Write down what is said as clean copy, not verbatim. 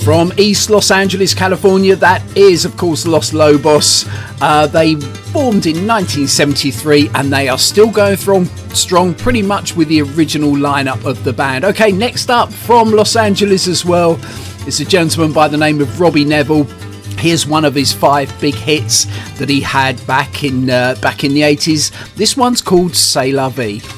From East Los Angeles, California, that is, of course, Los Lobos. They formed in 1973 and they are still going strong pretty much with the original lineup of the band. Okay, next up from Los Angeles as well is a gentleman by the name of Robbie Nevil. Here's one of his 5 big hits that he had back in the 80s. This one's called C'est La Vie.